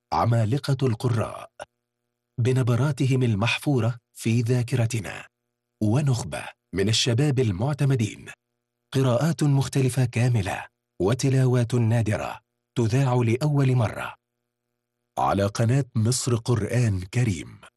عمالقة القراء بنبراتهم المحفورة في ذاكرتنا، ونخبة من الشباب المعتمدين، قراءات مختلفة كاملة وتلاوات نادرة تذاع لأول مرة على قناة مصر قرآن كريم.